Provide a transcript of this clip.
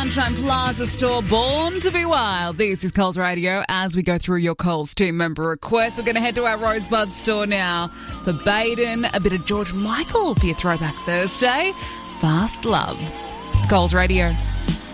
Sunshine Plaza store, Born to be Wild. This is Coles Radio. As we go through your Coles team member requests, we're going to head to our Rosebud store now. For Baden, a bit of George Michael for your Throwback Thursday. Fast Love. It's Coles Radio.